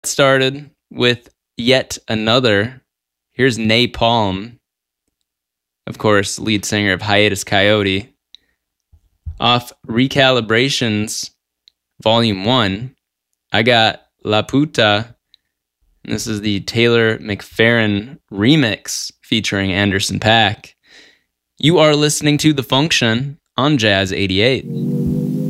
Started with Yet Another. Here's Napalm, of course, lead singer of Hiatus Coyote. Off Recalibrations, Volume 1, I got La Puta. This is the Taylor McFerrin remix featuring Anderson .Paak. You are listening to The Function on Jazz 88.